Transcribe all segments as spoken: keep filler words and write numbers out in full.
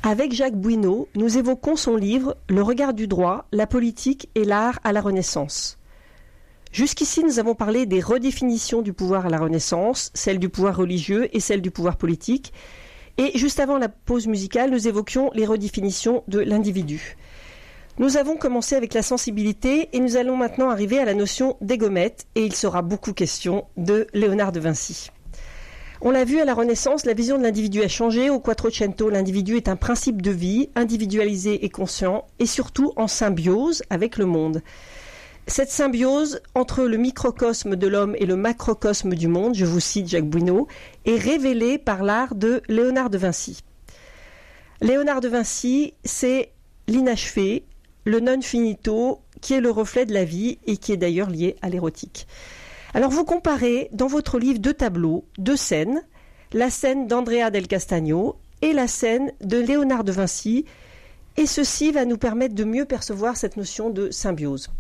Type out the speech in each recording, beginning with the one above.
Avec Jacques Bouineau, nous évoquons son livre « Le regard du droit, la politique et l'art à la Renaissance ». Jusqu'ici, nous avons parlé des redéfinitions du pouvoir à la Renaissance, celle du pouvoir religieux et celle du pouvoir politique. Et juste avant la pause musicale, nous évoquions les redéfinitions de l'individu. Nous avons commencé avec la sensibilité et nous allons maintenant arriver à la notion d'égommètre et il sera beaucoup question de Léonard de Vinci. On l'a vu à la Renaissance, la vision de l'individu a changé. Au Quattrocento, l'individu est un principe de vie, individualisé et conscient, et surtout en symbiose avec le monde. Cette symbiose entre le microcosme de l'homme et le macrocosme du monde, je vous cite Jacques Bouineau, est révélée par l'art de Léonard de Vinci. Léonard de Vinci, c'est l'inachevé, le non finito, qui est le reflet de la vie et qui est d'ailleurs lié à l'érotique. Alors vous comparez dans votre livre deux tableaux, deux scènes, la scène d'Andrea del Castagno et la scène de Léonard de Vinci, et ceci va nous permettre de mieux percevoir cette notion de symbiose.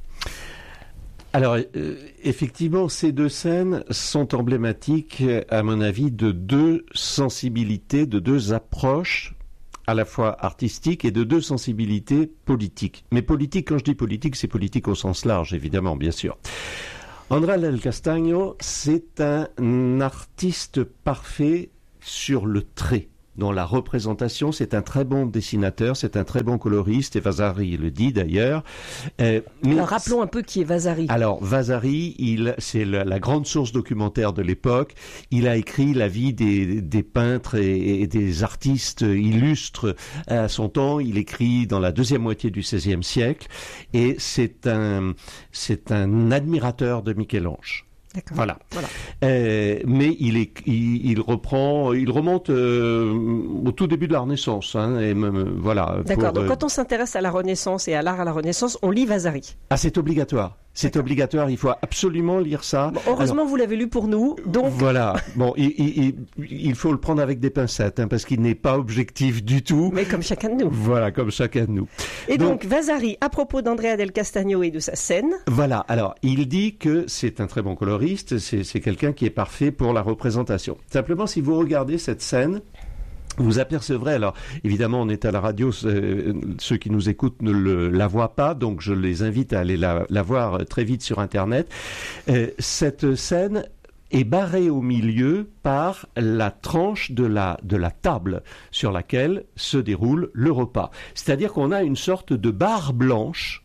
Alors, euh, effectivement, ces deux scènes sont emblématiques, à mon avis, de deux sensibilités, de deux approches, à la fois artistiques et de deux sensibilités politiques. Mais politique, quand je dis politique, c'est politique au sens large, évidemment, bien sûr. Andrea del Castagno, c'est un artiste parfait sur le trait. Dans la représentation, c'est un très bon dessinateur, c'est un très bon coloriste, et Vasari le dit d'ailleurs. Euh, mais alors rappelons un peu qui est Vasari. Alors Vasari, il, c'est la, la grande source documentaire de l'époque. Il a écrit la vie des, des peintres et, et des artistes illustres à son temps. Il écrit dans la deuxième moitié du seizième siècle, et c'est un, c'est un admirateur de Michel-Ange. D'accord. Voilà. voilà. Euh, mais il, est, il, il reprend, il remonte euh, au tout début de la Renaissance. Hein, et même, voilà. D'accord. Pour, Donc quand on s'intéresse à la Renaissance et à l'art à la Renaissance, on lit Vasari. Ah, c'est obligatoire. C'est D'accord. obligatoire, il faut absolument lire ça. Bon, heureusement, Alors, vous l'avez lu pour nous, donc... Voilà, bon, il, il, il faut le prendre avec des pincettes, hein, parce qu'il n'est pas objectif du tout. Mais comme chacun de nous. Voilà, comme chacun de nous. Et donc, donc Vasari, à propos d'Andrea del Castagno et de sa scène... Voilà, alors, il dit que c'est un très bon coloriste, c'est, c'est quelqu'un qui est parfait pour la représentation. Simplement, si vous regardez cette scène... Vous apercevrez, alors évidemment on est à la radio, euh, ceux qui nous écoutent ne le, la voient pas, donc je les invite à aller la, la voir très vite sur Internet. Euh, cette scène est barrée au milieu par la tranche de la, de la table sur laquelle se déroule le repas. C'est-à-dire qu'on a une sorte de barre blanche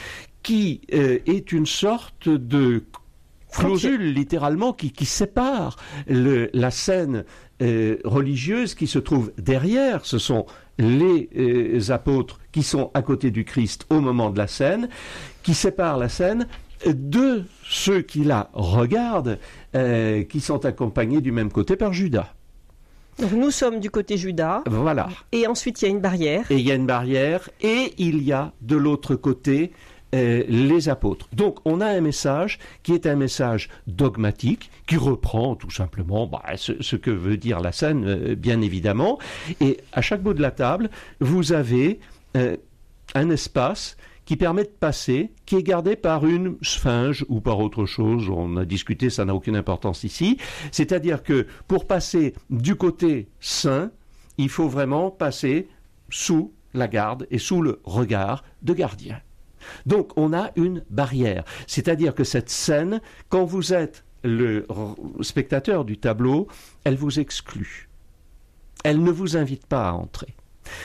qui euh, est une sorte de clausule littéralement qui, qui sépare le, la scène euh, religieuse qui se trouve derrière. Ce sont les euh, apôtres qui sont à côté du Christ au moment de la scène, qui sépare la scène de ceux qui la regardent, euh, qui sont accompagnés du même côté par Judas. Donc nous sommes du côté Judas. Voilà. Et ensuite il y a une barrière. Et il y a une barrière et il y a de l'autre côté Euh, les apôtres. Donc, on a un message qui est un message dogmatique, qui reprend tout simplement bah, ce, ce que veut dire la scène, euh, bien évidemment. Et à chaque bout de la table, vous avez euh, un espace qui permet de passer, qui est gardé par une sphinge ou par autre chose. On a discuté, ça n'a aucune importance ici. C'est-à-dire que pour passer du côté saint, il faut vraiment passer sous la garde et sous le regard de gardien. Donc, on a une barrière. C'est-à-dire que cette scène, quand vous êtes le spectateur du tableau, elle vous exclut. Elle ne vous invite pas à entrer.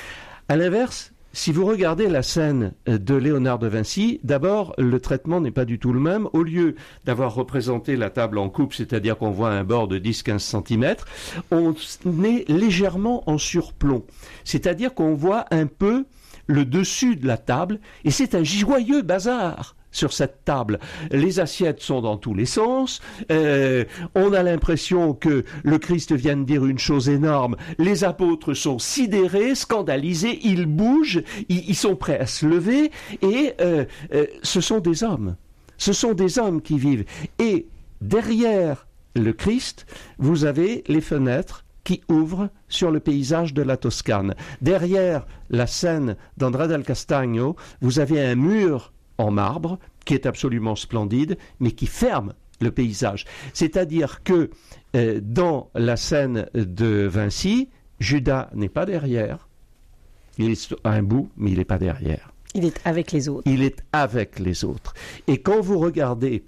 À l'inverse, si vous regardez la scène de Léonard de Vinci, d'abord, le traitement n'est pas du tout le même. Au lieu d'avoir représenté la table en coupe, c'est-à-dire qu'on voit un bord de dix à quinze centimètres, on est légèrement en surplomb. C'est-à-dire qu'on voit un peu le dessus de la table, et c'est un joyeux bazar sur cette table. Les assiettes sont dans tous les sens, euh, on a l'impression que le Christ vient de dire une chose énorme, les apôtres sont sidérés, scandalisés, ils bougent, ils, ils sont prêts à se lever, et euh, euh, ce sont des hommes, ce sont des hommes qui vivent. Et derrière le Christ, vous avez les fenêtres qui ouvre sur le paysage de la Toscane. Derrière la scène d'Andrea del Castagno, vous avez un mur en marbre qui est absolument splendide, mais qui ferme le paysage. C'est-à-dire que euh, dans la scène de Vinci, Judas n'est pas derrière, Il est à un bout, mais il n'est pas derrière. Il est avec les autres. Il est avec les autres. Et quand vous regardez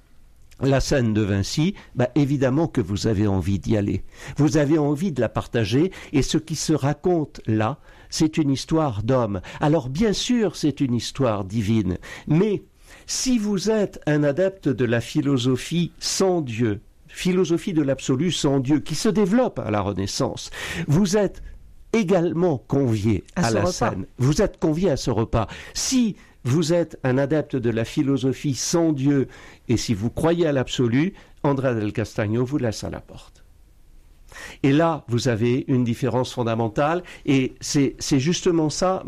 la scène de Vinci, bah évidemment que vous avez envie d'y aller. Vous avez envie de la partager, et ce qui se raconte là, c'est une histoire d'homme. Alors bien sûr, c'est une histoire divine, mais si vous êtes un adepte de la philosophie sans Dieu, philosophie de l'absolu sans Dieu, qui se développe à la Renaissance, vous êtes également convié à, à la repas. scène. Vous êtes convié à ce repas. Si vous êtes un adepte de la philosophie sans Dieu, et si vous croyez à l'absolu, André del Castagno vous laisse à la porte. Et là, vous avez une différence fondamentale, et c'est, c'est justement ça,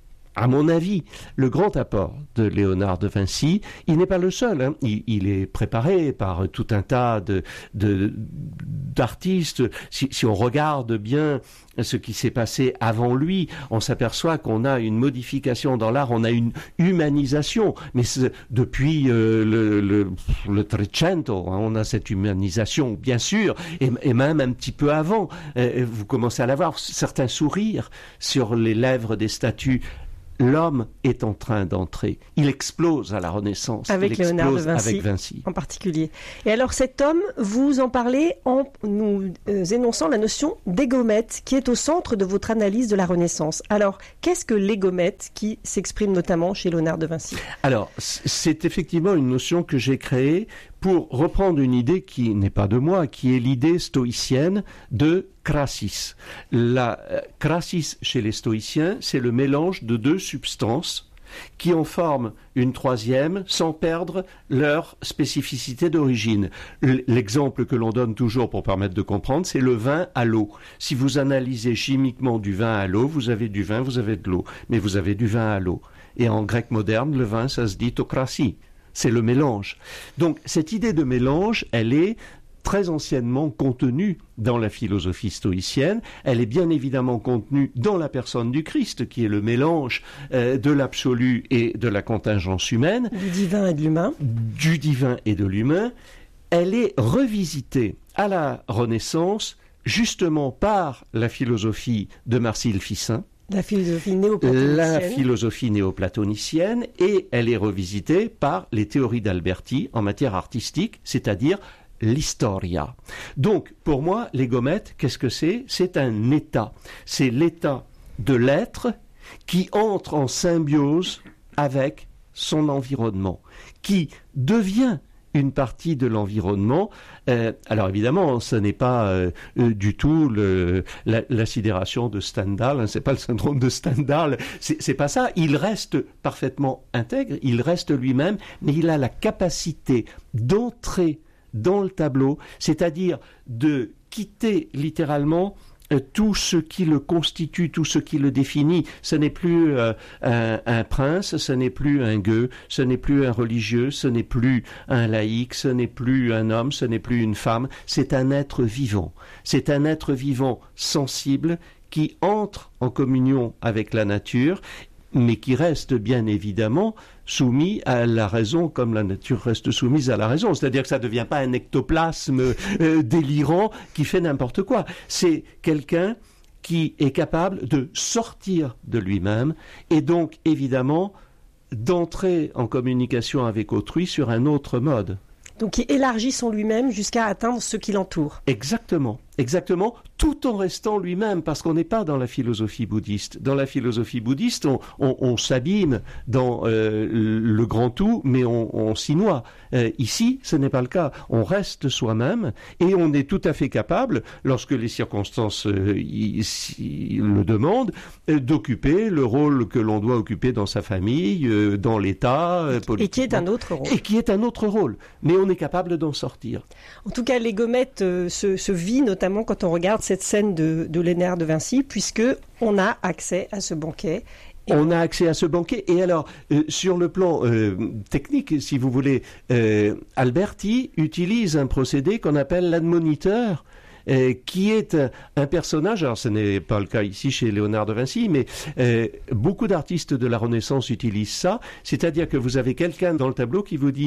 à mon avis, le grand apport de Léonard de Vinci. Il n'est pas le seul, hein. il, il est préparé par tout un tas de, de, d'artistes. Si, si on regarde bien ce qui s'est passé avant lui, on s'aperçoit qu'on a une modification dans l'art, on a une humanisation. Mais depuis euh, le, le, le Trecento, hein, on a cette humanisation, bien sûr, et, et même un petit peu avant. Euh, vous commencez à l'avoir, certains sourires sur les lèvres des statues. L'homme est en train d'entrer. Il explose à la Renaissance. Avec Il Léonard de Vinci, avec Vinci en particulier. Et alors cet homme, vous en parlez en nous euh, énonçant la notion d'égomète qui est au centre de votre analyse de la Renaissance. Alors, qu'est-ce que l'égomète qui s'exprime notamment chez Léonard de Vinci ? Alors, c'est effectivement une notion que j'ai créée pour reprendre une idée qui n'est pas de moi, qui est l'idée stoïcienne de krasis. La euh, krasis chez les stoïciens, c'est le mélange de deux substances qui en forment une troisième sans perdre leur spécificité d'origine. L'exemple que l'on donne toujours pour permettre de comprendre, c'est le vin à l'eau. Si vous analysez chimiquement du vin à l'eau, vous avez du vin, vous avez de l'eau, mais vous avez du vin à l'eau. Et en grec moderne, le vin, ça se dit to krasi. C'est le mélange. Donc, cette idée de mélange, elle est très anciennement contenue dans la philosophie stoïcienne. Elle est bien évidemment contenue dans la personne du Christ, qui est le mélange euh, de l'absolu et de la contingence humaine. Du divin et de l'humain. Du divin et de l'humain. Elle est revisitée à la Renaissance, justement par la philosophie de Marcille Ficin. La philosophie néoplatonicienne. La philosophie néoplatonicienne, et elle est revisitée par les théories d'Alberti en matière artistique, c'est-à-dire l'historia. Donc, pour moi, l'égomète, qu'est-ce que c'est ? C'est un état. C'est l'état de l'être qui entre en symbiose avec son environnement, qui devient une partie de l'environnement. Euh, alors évidemment, ce n'est pas euh, euh, du tout le, la, la sidération de Stendhal, hein, c'est pas le syndrome de Stendhal, c'est, c'est pas ça. Il reste parfaitement intègre, il reste lui-même, mais il a la capacité d'entrer dans le tableau, c'est-à-dire de quitter littéralement tout ce qui le constitue, tout ce qui le définit. Ce n'est plus euh, un, un prince, ce n'est plus un gueux, ce n'est plus un religieux, ce n'est plus un laïc, ce n'est plus un homme, ce n'est plus une femme, c'est un être vivant. C'est un être vivant sensible qui entre en communion avec la nature, mais qui reste bien évidemment soumis à la raison comme la nature reste soumise à la raison. C'est-à-dire que ça ne devient pas un ectoplasme euh, délirant qui fait n'importe quoi. C'est quelqu'un qui est capable de sortir de lui-même et donc évidemment d'entrer en communication avec autrui sur un autre mode. Donc qui élargit son lui-même jusqu'à atteindre ce qui l'entoure. Exactement, exactement, tout en restant lui-même, parce qu'on n'est pas dans la philosophie bouddhiste. Dans la philosophie bouddhiste, on, on, on s'abîme dans euh, le grand tout, mais on, on s'y noie. Euh, ici, ce n'est pas le cas. On reste soi-même et on est tout à fait capable, lorsque les circonstances euh, y, y, le demandent, euh, d'occuper le rôle que l'on doit occuper dans sa famille, euh, dans l'État, euh, politiquement. Et qui est un autre rôle. Et qui est un autre rôle. Mais on est capable d'en sortir. En tout cas, l'égomète euh, se, se vit notamment quand on regarde cette scène de, de Léonard de Vinci, puisque on a accès à ce banquet. Et on a accès à ce banquet. Et alors, euh, sur le plan euh, technique, si vous voulez, euh, Alberti utilise un procédé qu'on appelle l'admoniteur, euh, qui est un, un personnage, alors ce n'est pas le cas ici chez Léonard de Vinci, mais euh, beaucoup d'artistes de la Renaissance utilisent ça, c'est-à-dire que vous avez quelqu'un dans le tableau qui vous dit «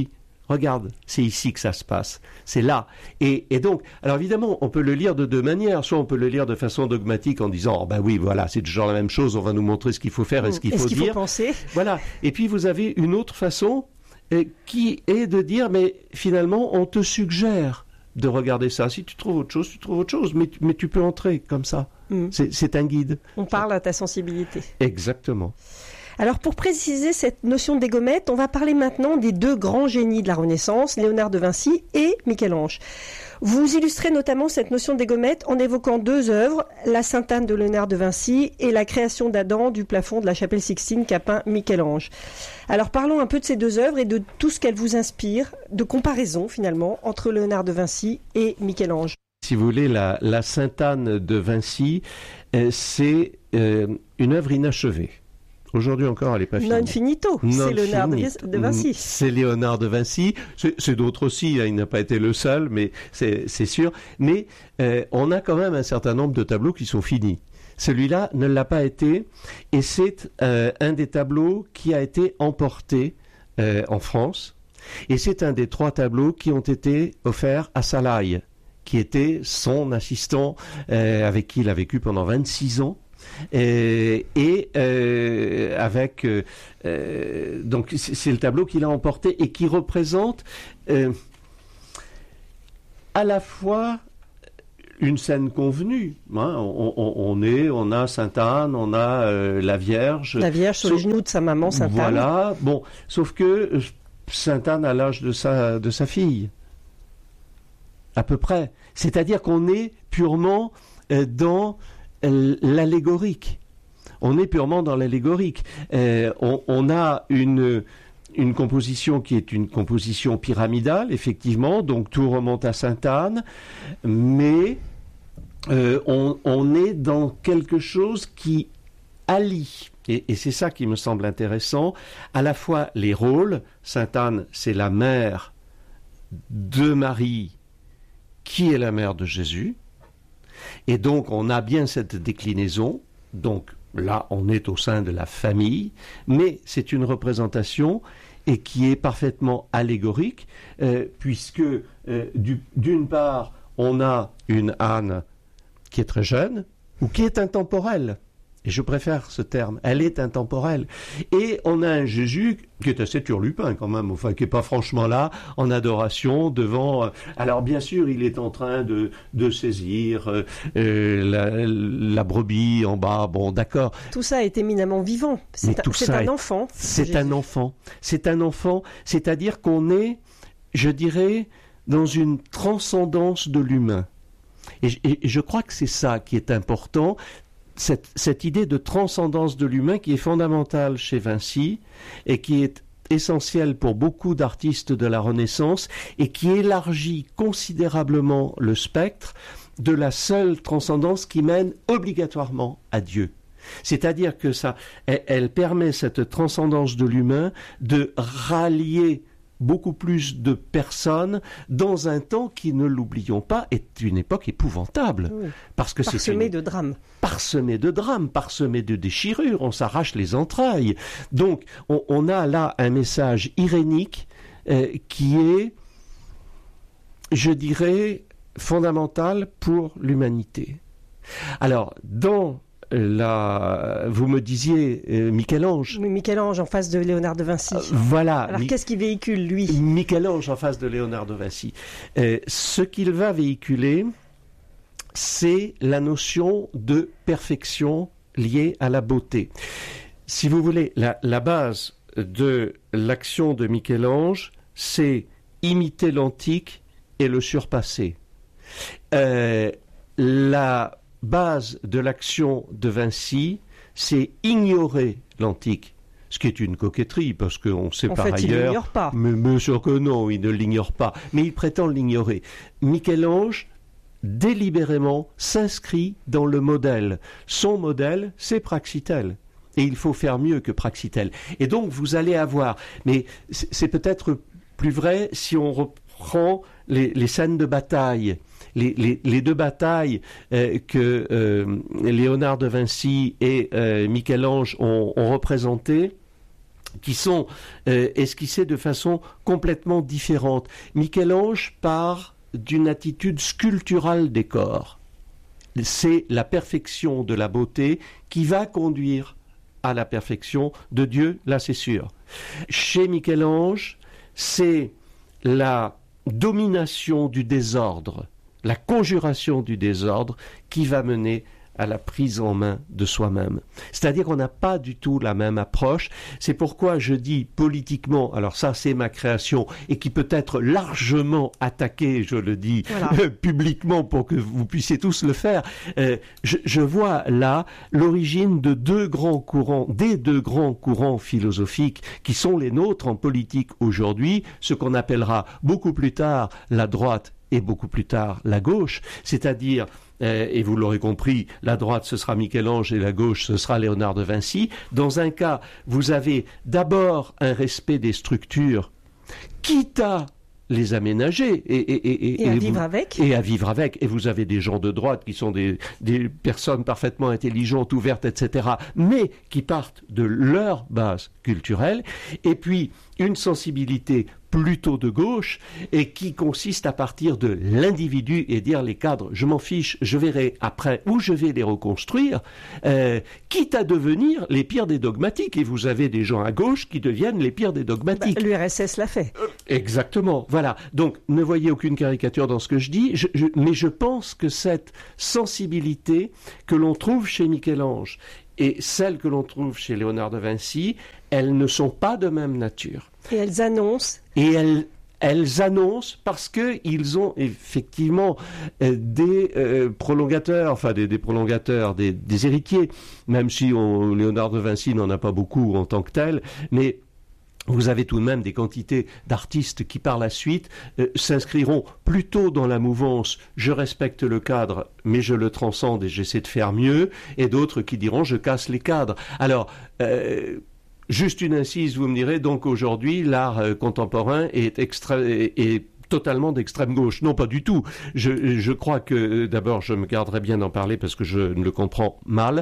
Regarde, c'est ici que ça se passe. C'est là. Et, et donc, alors évidemment, on peut le lire de deux manières. Soit on peut le lire de façon dogmatique en disant, oh ben oui, voilà, c'est toujours la même chose, on va nous montrer ce qu'il faut faire et ce qu'il et faut ce qu'il dire. faut penser. Voilà. Et puis vous avez une autre façon euh, qui est de dire, mais finalement, on te suggère de regarder ça. Si tu trouves autre chose, tu trouves autre chose. Mais, mais tu peux entrer comme ça. Mm. C'est, c'est un guide. On parle à ta sensibilité. Exactement. Alors pour préciser cette notion des gommettes, on va parler maintenant des deux grands génies de la Renaissance, Léonard de Vinci et Michel-Ange. Vous illustrez notamment cette notion des gommettes en évoquant deux œuvres, la Sainte-Anne de Léonard de Vinci et la création d'Adam du plafond de la chapelle Sixtine qu'a peint Michel-Ange. Alors parlons un peu de ces deux œuvres et de tout ce qu'elles vous inspirent, de comparaison finalement entre Léonard de Vinci et Michel-Ange. Si vous voulez, la, la Sainte-Anne de Vinci, euh, c'est euh, une œuvre inachevée. Aujourd'hui encore, elle n'est pas finie. Non finito, non c'est Léonard de Vinci. C'est Léonard de Vinci, c'est, c'est d'autres aussi, hein, il n'a pas été le seul, mais c'est, c'est sûr. Mais euh, on a quand même un certain nombre de tableaux qui sont finis. Celui-là ne l'a pas été, et c'est euh, un des tableaux qui a été emporté euh, en France, et c'est un des trois tableaux qui ont été offerts à Salaï, qui était son assistant, euh, avec qui il a vécu pendant vingt-six ans. Et, et euh, avec euh, euh, donc c'est, c'est le tableau qu'il a emporté et qui représente euh, à la fois une scène convenue. Hein, on, on, on est, on a Sainte Anne, on a euh, la Vierge. La Vierge sur sauf, les genoux de sa maman Sainte Anne. Voilà. Bon, sauf que Sainte Anne a l'âge de sa de sa fille, à peu près. C'est-à-dire qu'on est purement euh, dans l'allégorique. On est purement dans l'allégorique. Euh, on, on a une, une composition qui est une composition pyramidale, effectivement, donc tout remonte à Sainte-Anne, mais euh, on, on est dans quelque chose qui allie, et, et c'est ça qui me semble intéressant, à la fois les rôles. Sainte-Anne, c'est la mère de Marie, qui est la mère de Jésus. Et donc, on a bien cette déclinaison. Donc, là, on est au sein de la famille, mais c'est une représentation et qui est parfaitement allégorique, euh, puisque, euh, du, d'une part, on a une Anne qui est très jeune, ou qui est intemporelle. Et je préfère ce terme, elle est intemporelle. Et on a un Jésus qui est assez turlupin quand même, enfin qui n'est pas franchement là, en adoration, devant... Alors bien sûr, il est en train de, de saisir euh, la, la brebis en bas, bon d'accord. Tout ça est éminemment vivant, c'est, un, c'est un est, enfant. C'est Jésus. un enfant, c'est un enfant, c'est-à-dire qu'on est, je dirais, dans une transcendance de l'humain. Et, et, et je crois que c'est ça qui est important. Cette, cette idée de transcendance de l'humain qui est fondamentale chez Vinci et qui est essentielle pour beaucoup d'artistes de la Renaissance et qui élargit considérablement le spectre de la seule transcendance qui mène obligatoirement à Dieu. C'est-à-dire que ça, elle, elle permet cette transcendance de l'humain de rallier beaucoup plus de personnes dans un temps qui, ne l'oublions pas, est une époque épouvantable. Oui. Parce que parsemé c'est une... de drames. Parsemé de drames, parsemé de déchirures, on s'arrache les entrailles. Donc, on, on a là un message irénique euh, qui est, je dirais, fondamental pour l'humanité. Alors, dans la... vous me disiez euh, Michel-Ange. Oui, Michel-Ange en face de Léonard de Vinci. Euh, voilà. Alors, Mi... qu'est-ce qu'il véhicule, lui ? Michel-Ange en face de Léonard de Vinci. Euh, ce qu'il va véhiculer, c'est la notion de perfection liée à la beauté. Si vous voulez, la, la base de l'action de Michel-Ange, c'est imiter l'antique et le surpasser. Euh, la base de l'action de Vinci, c'est ignorer l'antique, ce qui est une coquetterie, parce qu'on sait en par fait, ailleurs... il ne l'ignore pas. Mais bien sûr que non, il ne l'ignore pas, mais il prétend l'ignorer. Michel-Ange, délibérément, s'inscrit dans le modèle. Son modèle, c'est Praxitèle. Et il faut faire mieux que Praxitèle. Et donc, vous allez avoir... Mais c'est peut-être plus vrai si on reprend les, les scènes de bataille. Les, les, les deux batailles euh, que euh, Léonard de Vinci et euh, Michel-Ange ont, ont représentées, qui sont euh, esquissés de façon complètement différente. Michel-Ange part d'une attitude sculpturale des corps. C'est la perfection de la beauté qui va conduire à la perfection de Dieu, là c'est sûr. Chez Michel-Ange, c'est la domination du désordre, la conjuration du désordre qui va mener à la prise en main de soi-même. C'est-à-dire qu'on n'a pas du tout la même approche. C'est pourquoi je dis politiquement, alors ça c'est ma création, et qui peut être largement attaquée, je le dis voilà. euh, publiquement pour que vous puissiez tous le faire, euh, je, je vois là l'origine de deux grands courants, des deux grands courants philosophiques qui sont les nôtres en politique aujourd'hui, ce qu'on appellera beaucoup plus tard la droite et beaucoup plus tard la gauche, c'est-à-dire Euh, et vous l'aurez compris, la droite ce sera Michel-Ange et la gauche ce sera Léonard de Vinci. Dans un cas, vous avez d'abord un respect des structures, quitte à les aménager et, et, et, et, et à et vivre vous, avec. Et à vivre avec. Et vous avez des gens de droite qui sont des, des personnes parfaitement intelligentes, ouvertes, et cetera, mais qui partent de leur base culturelle. Et puis, une sensibilité plutôt de gauche et qui consiste à partir de l'individu et dire les cadres, je m'en fiche, je verrai après où je vais les reconstruire, euh, quitte à devenir les pires des dogmatiques. Et vous avez des gens à gauche qui deviennent les pires des dogmatiques. Bah, L'U R S S l'a fait. Euh, exactement, voilà. Donc ne voyez aucune caricature dans ce que je dis, je, je, mais je pense que cette sensibilité que l'on trouve chez Michel-Ange et celle que l'on trouve chez Léonard de Vinci, elles ne sont pas de même nature. Et elles annoncent. Et elles, elles annoncent parce qu'ils ont effectivement euh, des euh, prolongateurs, enfin des, des prolongateurs, des, des héritiers, même si on, Léonard de Vinci n'en a pas beaucoup en tant que tel, mais vous avez tout de même des quantités d'artistes qui, par la suite, euh, s'inscriront plutôt dans la mouvance « je respecte le cadre, mais je le transcende et j'essaie de faire mieux », et d'autres qui diront « je casse les cadres ». Alors, euh, juste une incise, vous me direz, donc aujourd'hui, l'art euh, contemporain est, extra- est, est totalement d'extrême gauche. Non, pas du tout. Je, je crois que, d'abord, je me garderai bien d'en parler parce que je ne le comprends mal.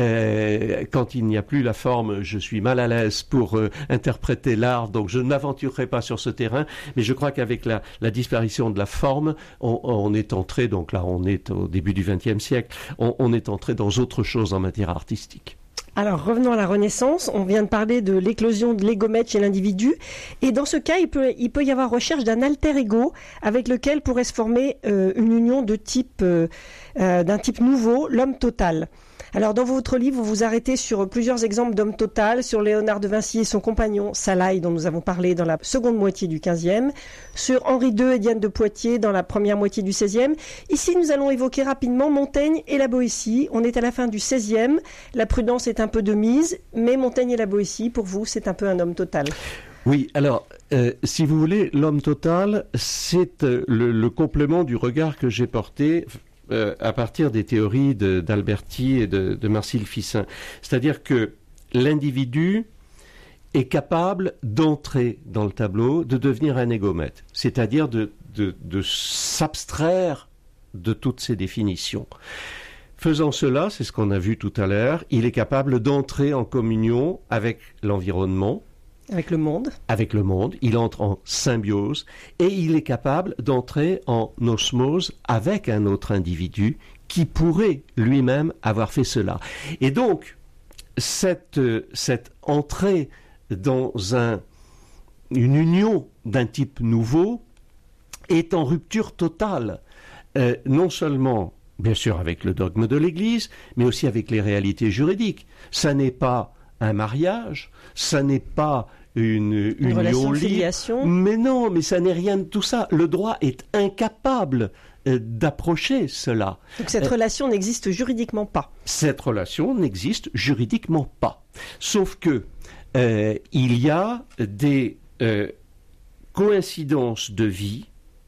Euh, quand il n'y a plus la forme, je suis mal à l'aise pour euh, interpréter l'art, donc je ne m'aventurerai pas sur ce terrain, mais je crois qu'avec la, la disparition de la forme, on, on est entré, donc là on est au début du vingtième siècle, on, on est entré dans autre chose en matière artistique. Alors revenons à la Renaissance, on vient de parler de l'éclosion de l'égomètre chez l'individu, et dans ce cas il peut, il peut y avoir recherche d'un alter ego avec lequel pourrait se former euh, une union de type, euh, euh, d'un type nouveau, l'homme total. Alors dans votre livre, vous vous arrêtez sur plusieurs exemples d'hommes total, sur Léonard de Vinci et son compagnon Salaï, dont nous avons parlé dans la seconde moitié du quinzième, sur Henri deux et Diane de Poitiers dans la première moitié du seizième. Ici, nous allons évoquer rapidement Montaigne et la Boétie. On est à la fin du seizième, la prudence est un peu de mise, mais Montaigne et la Boétie, pour vous, c'est un peu un homme total. Oui, alors, euh, si vous voulez, l'homme total, c'est euh, le, le complément du regard que j'ai porté euh, à partir des théories de, d'Alberti et de, de Marcille Ficin. C'est-à-dire que l'individu est capable d'entrer dans le tableau, de devenir un égomètre, c'est-à-dire de, de, de s'abstraire de toutes ces définitions. Faisant cela, c'est ce qu'on a vu tout à l'heure, il est capable d'entrer en communion avec l'environnement, avec le monde. Avec le monde, il entre en symbiose et il est capable d'entrer en osmose avec un autre individu qui pourrait lui-même avoir fait cela. Et donc, cette, cette entrée dans un, une union d'un type nouveau est en rupture totale, euh, non seulement, bien sûr, avec le dogme de l'Église, mais aussi avec les réalités juridiques. Ça n'est pas un mariage, ça n'est pas une, une union libre, mais non, mais ça n'est rien de tout ça. Le droit est incapable euh, d'approcher cela. Donc cette euh, relation n'existe juridiquement pas. Cette relation n'existe juridiquement pas. Sauf que euh, il y a des euh, coïncidences de vie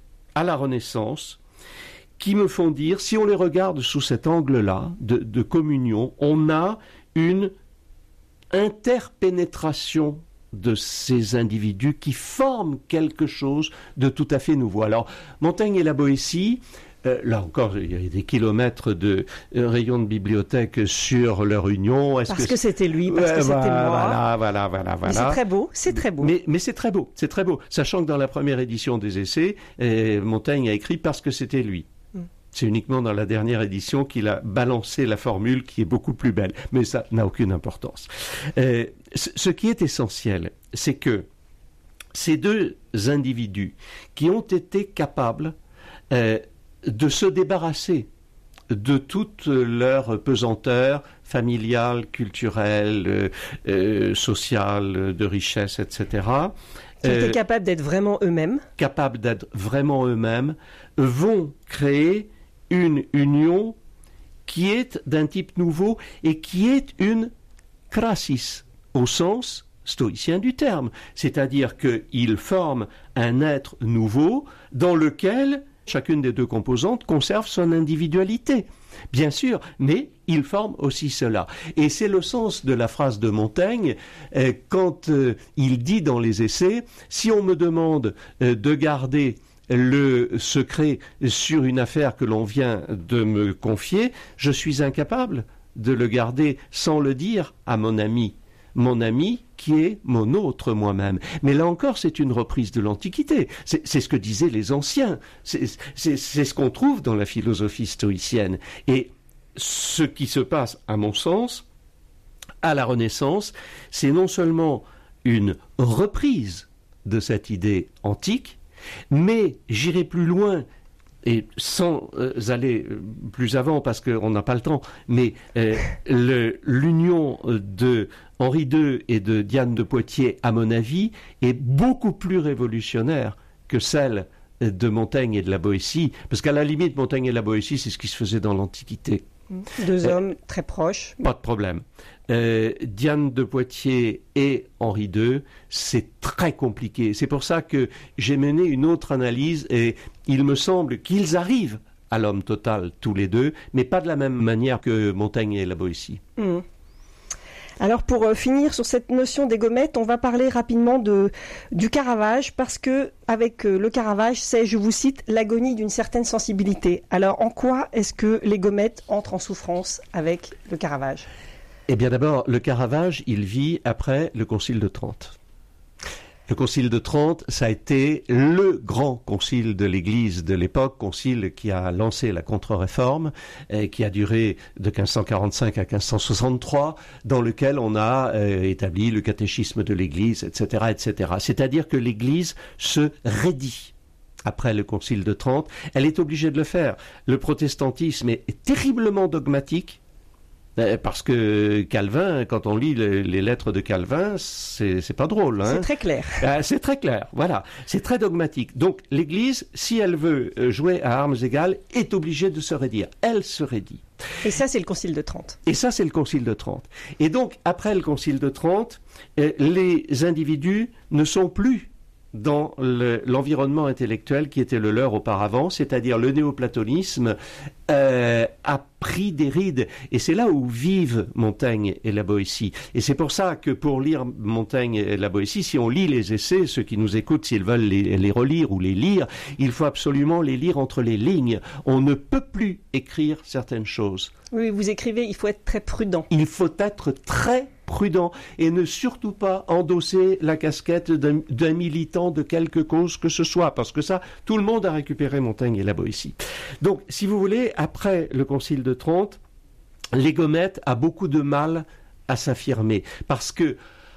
à la Renaissance qui me font dire, si on les regarde sous cet angle-là de, de communion, on a une interpénétration de ces individus qui forment quelque chose de tout à fait nouveau. Alors, Montaigne et la Boétie, Euh, là encore, il y a des kilomètres de euh, rayons de bibliothèque sur leur union. Est-ce parce que, que c'était lui, parce ouais, que c'était voilà, moi. Voilà, voilà, voilà, voilà. Mais c'est très beau, c'est très beau. Mais, mais c'est très beau, c'est très beau. Sachant que dans la première édition des essais, euh, Montaigne a écrit parce que c'était lui. Mm. C'est uniquement dans la dernière édition qu'il a balancé la formule qui est beaucoup plus belle. Mais ça n'a aucune importance. Euh, ce, ce qui est essentiel, c'est que ces deux individus qui ont été capables euh, de se débarrasser de toute leur pesanteur familiale, culturelle, euh, euh, sociale, de richesse, et cetera. Qui étaient euh, capables d'être vraiment eux-mêmes. Capables d'être vraiment eux-mêmes, vont créer une union qui est d'un type nouveau et qui est une crasis, au sens stoïcien du terme. C'est-à-dire qu'ils forment un être nouveau dans lequel chacune des deux composantes conserve son individualité, bien sûr, mais il forme aussi cela. Et c'est le sens de la phrase de Montaigne euh, quand euh, il dit dans les essais, si on me demande euh, de garder le secret sur une affaire que l'on vient de me confier, je suis incapable de le garder sans le dire à mon ami. Mon ami qui est mon autre moi-même. Mais là encore, c'est une reprise de l'Antiquité. C'est, c'est ce que disaient les anciens. C'est, c'est, c'est ce qu'on trouve dans la philosophie stoïcienne. Et ce qui se passe, à mon sens, à la Renaissance, c'est non seulement une reprise de cette idée antique, mais j'irai plus loin, et sans euh, aller plus avant parce qu'on n'a pas le temps, mais euh, le, l'union de Henri deux et de Diane de Poitiers, à mon avis, est beaucoup plus révolutionnaire que celle de Montaigne et de la Boétie, parce qu'à la limite, Montaigne et la Boétie, c'est ce qui se faisait dans l'Antiquité. Deux euh, hommes très proches. Pas de problème. Euh, Diane de Poitiers et Henri deux, c'est très compliqué. C'est pour ça que j'ai mené une autre analyse et il me semble qu'ils arrivent à l'homme total tous les deux, mais pas de la même manière que Montaigne et la Boétie. Mmh. Alors pour euh, finir sur cette notion des gommettes, on va parler rapidement de, du Caravage, parce que avec euh, le Caravage, c'est, je vous cite, l'agonie d'une certaine sensibilité. Alors en quoi est-ce que les gommettes entrent en souffrance avec le Caravage ? Eh bien d'abord, le Caravage, il vit après le Concile de Trente. Le Concile de Trente, ça a été le grand concile de l'Église de l'époque, concile qui a lancé la contre-réforme, et qui a duré de quinze cent quarante-cinq à quinze cent soixante-trois, dans lequel on a euh, établi le catéchisme de l'Église, et cetera, et cetera. C'est-à-dire que l'Église se raidit. Après le Concile de Trente, elle est obligée de le faire. Le protestantisme est, est terriblement dogmatique, parce que Calvin, quand on lit les, les lettres de Calvin, c'est, c'est pas drôle. Hein. C'est très clair. Euh, c'est très clair, voilà. C'est très dogmatique. Donc l'Église, si elle veut jouer à armes égales, est obligée de se raidir. Elle se raidit. Et ça, c'est le Concile de Trente. Et ça, c'est le Concile de Trente. Et donc, après le Concile de Trente, euh, les individus ne sont plus dans le, l'environnement intellectuel qui était le leur auparavant, c'est-à-dire le néoplatonisme euh, a pris des rides. Et c'est là où vivent Montaigne et la Boétie. Et c'est pour ça que pour lire Montaigne et la Boétie, si on lit les essais, ceux qui nous écoutent, s'ils veulent les, les relire ou les lire, il faut absolument les lire entre les lignes. On ne peut plus écrire certaines choses. Oui, vous écrivez, il faut être très prudent. Il faut être très prudent et ne surtout pas endosser la casquette d'un, d'un militant de quelque cause que ce soit, parce que ça, tout le monde a récupéré Montaigne et la Boétie. Donc, si vous voulez, après le Concile de Trente, les gommettes a beaucoup de mal à s'affirmer, parce que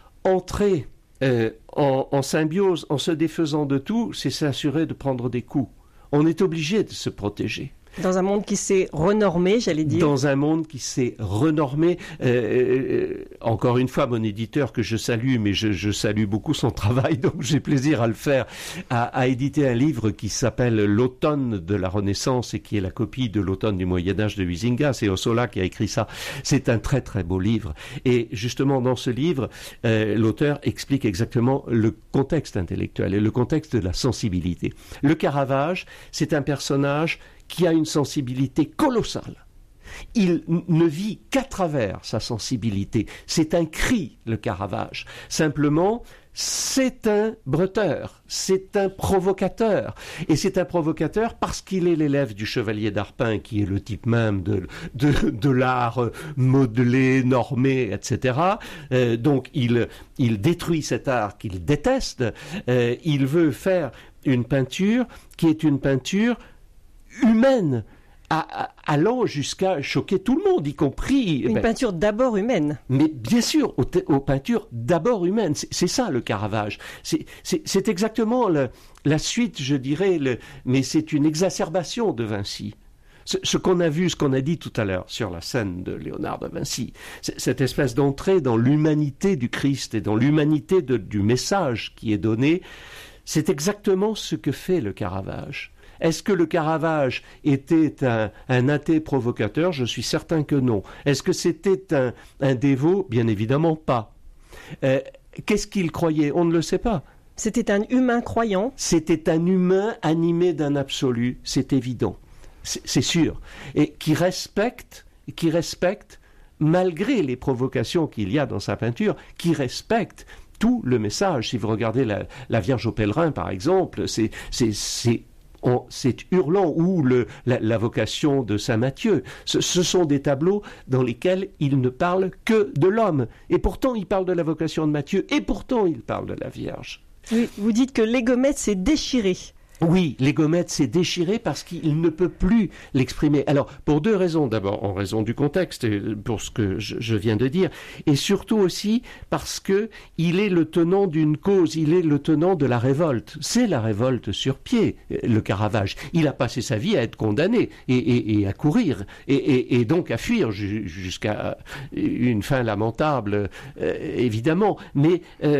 entrer euh, en, en symbiose, en se défaisant de tout, c'est s'assurer de prendre des coups. On est obligé de se protéger. Dans un monde qui s'est renormé, j'allais dire. Dans un monde qui s'est renormé. Euh, euh, encore une fois, mon éditeur que je salue, mais je, je salue beaucoup son travail, donc j'ai plaisir à le faire, a, a édité un livre qui s'appelle L'automne de la Renaissance et qui est la copie de l'automne du Moyen-Âge de Huizinga. C'est Ossola qui a écrit ça. C'est un très très beau livre. Et justement, dans ce livre, euh, l'auteur explique exactement le contexte intellectuel et le contexte de la sensibilité. Le Caravage, c'est un personnage qui a une sensibilité colossale. Il n- ne vit qu'à travers sa sensibilité. C'est un cri, le Caravage. Simplement, c'est un bretteur, c'est un provocateur. Et c'est un provocateur parce qu'il est l'élève du chevalier d'Arpin, qui est le type même de, de, de l'art modelé, normé, et cetera. Euh, donc il, il détruit cet art qu'il déteste. Euh, il veut faire une peinture qui est une peinture humaine, À, à, allant jusqu'à choquer tout le monde, y compris... Une ben, peinture d'abord humaine. Mais bien sûr, aux, aux peintures d'abord humaines. C'est, c'est ça le Caravage. C'est, c'est, c'est exactement le, la suite, je dirais, le, mais c'est une exacerbation de Vinci. Ce, ce qu'on a vu, ce qu'on a dit tout à l'heure sur la scène de Léonard de Vinci, cette espèce d'entrée dans l'humanité du Christ et dans l'humanité de, du message qui est donné, c'est exactement ce que fait le Caravage. Est-ce que le Caravage était un, un athée provocateur? Je suis certain que non. Est-ce que c'était un, un dévot? Bien évidemment pas. Euh, qu'est-ce qu'il croyait? On ne le sait pas. C'était un humain croyant? C'était un humain animé d'un absolu, c'est évident. C'est, c'est sûr. Et qui respecte, qui respecte, malgré les provocations qu'il y a dans sa peinture, qui respecte tout le message. Si vous regardez la, la Vierge aux pèlerins, par exemple, c'est... c'est, c'est On, c'est hurlant, ou le, la, la vocation de saint Matthieu. Ce, ce sont des tableaux dans lesquels il ne parle que de l'homme. Et pourtant, il parle de la vocation de Matthieu, et pourtant, il parle de la Vierge. Oui, vous dites que l'Égomède s'est déchiré. Oui, l'Égomède s'est déchiré parce qu'il ne peut plus l'exprimer. Alors, pour deux raisons. D'abord, en raison du contexte, pour ce que je, je viens de dire, et surtout aussi parce que il est le tenant d'une cause, il est le tenant de la révolte. C'est la révolte sur pied, le Caravage. Il a passé sa vie à être condamné et, et, et à courir, et, et, et donc à fuir jusqu'à une fin lamentable, euh, évidemment. Mais euh,